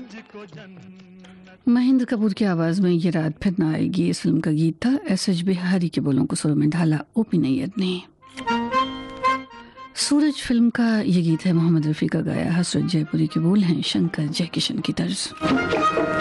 महेंद्र कपूर की आवाज में ये रात फिर ना आएगी, इस फिल्म का गीत था। एस.एच. बिहारी के बोलों को सुरों में ढाला ओ.पी. नैयर ने। सूरज फिल्म का ये गीत है मोहम्मद रफ़ी का गाया, हसरत जयपुरी के बोल हैं शंकर जयकिशन की तर्ज।